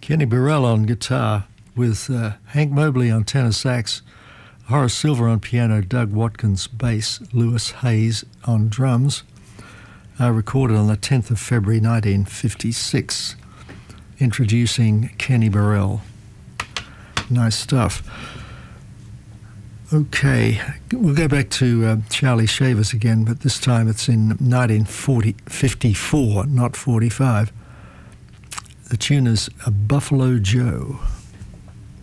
Kenny Burrell on guitar with Hank Mobley on tenor sax, Horace Silver on piano, Doug Watkins bass, Lewis Hayes on drums. Recorded on the 10th of February 1956. Introducing Kenny Burrell. Nice stuff. Okay, we'll go back to Charlie Shavers again, but this time it's in 1954, not 45. The tune is Buffalo Joe.